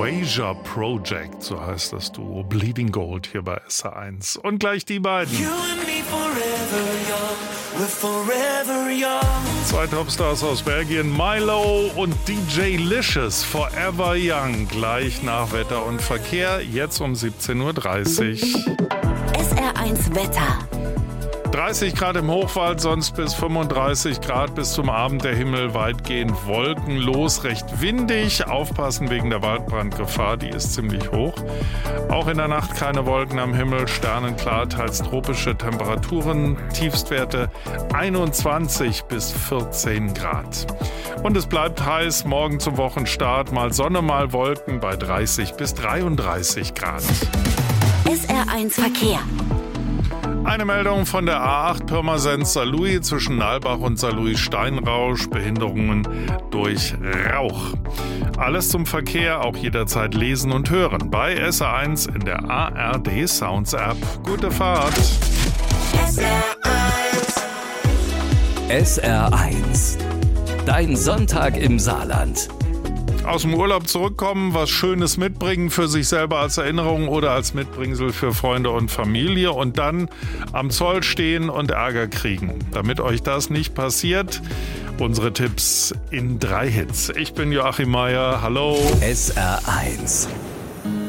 Erasure Project, so heißt das Duo. Bleeding Gold hier bei SR1. Und gleich die beiden. Zwei Topstars aus Belgien, Milo und DJ Licious, Forever Young. Gleich nach Wetter und Verkehr, jetzt um 17.30 Uhr. SR1 Wetter. 30 Grad im Hochwald, sonst bis 35 Grad bis zum Abend. Der Himmel weitgehend wolkenlos, recht windig. Aufpassen wegen der Waldbrandgefahr, die ist ziemlich hoch. Auch in der Nacht keine Wolken am Himmel, sternenklar, teils tropische Temperaturen, Tiefstwerte 21 bis 14 Grad. Und es bleibt heiß, morgen zum Wochenstart mal Sonne, mal Wolken bei 30 bis 33 Grad. SR1 Verkehr. Eine Meldung von der A8 Pirmasens-Saarlouis zwischen Nalbach und Saarlouis-Steinrausch. Behinderungen durch Rauch. Alles zum Verkehr, auch jederzeit lesen und hören bei SR1 in der ARD Sounds App. Gute Fahrt. SR1. Dein Sonntag im Saarland. Aus dem Urlaub zurückkommen, was Schönes mitbringen für sich selber als Erinnerung oder als Mitbringsel für Freunde und Familie und dann am Zoll stehen und Ärger kriegen. Damit euch das nicht passiert, unsere Tipps in 3 Hits. Ich bin Joachim Meier, hallo. SR1.